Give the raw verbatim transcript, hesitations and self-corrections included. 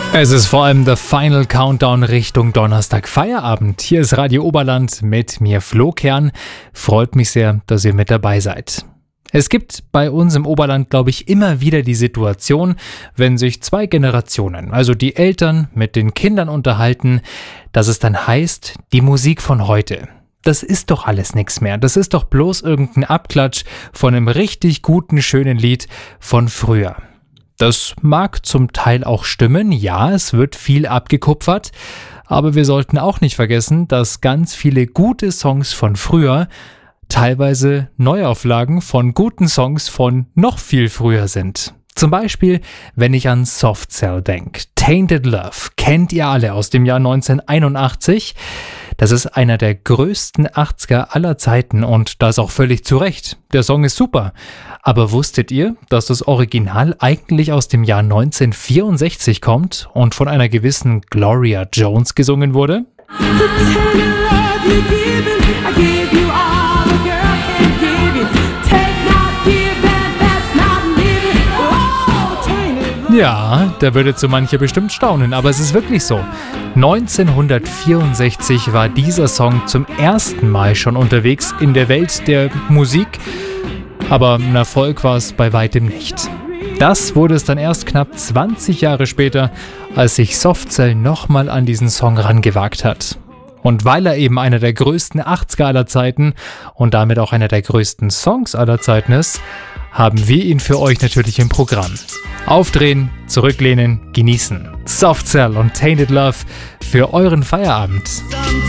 Es ist vor allem der Final Countdown Richtung Donnerstag Feierabend. Hier ist Radio Oberland mit mir Flo Kern. Freut mich sehr, dass ihr mit dabei seid. Es gibt bei uns im Oberland, glaube ich, immer wieder die Situation, wenn sich zwei Generationen, also die Eltern mit den Kindern unterhalten, dass es dann heißt, die Musik von heute, das ist doch alles nichts mehr. Das ist doch bloß irgendein Abklatsch von einem richtig guten, schönen Lied von früher. Das mag zum Teil auch stimmen, ja, es wird viel abgekupfert, aber wir sollten auch nicht vergessen, dass ganz viele gute Songs von früher teilweise Neuauflagen von guten Songs von noch viel früher sind. Zum Beispiel, wenn ich an Soft Cell denke. Tainted Love kennt ihr alle aus dem Jahr neunzehnhunderteinundachtzig. Das ist einer der größten achtziger aller Zeiten und das auch völlig zu Recht. Der Song ist super. Aber wusstet ihr, dass das Original eigentlich aus dem Jahr neunzehnhundertvierundsechzig kommt und von einer gewissen Gloria Jones gesungen wurde? Ja, da würde zu mancher bestimmt staunen, aber es ist wirklich so. neunzehnhundertvierundsechzig war dieser Song zum ersten Mal schon unterwegs in der Welt der Musik, aber ein Erfolg war es bei weitem nicht. Das wurde es dann erst knapp zwanzig Jahre später, als sich Soft Cell nochmal an diesen Song rangewagt hat. Und weil er eben einer der größten achtziger aller Zeiten und damit auch einer der größten Songs aller Zeiten ist, haben wir ihn für euch natürlich im Programm. Aufdrehen, zurücklehnen, genießen. Soft Cell und Tainted Love für euren Feierabend.